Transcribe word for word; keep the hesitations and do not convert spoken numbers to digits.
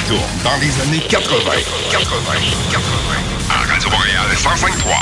retourne dans les années quatre-vingts. quatre-vingts, quatre-vingts. À Radio Montréal, cent cinq point trois.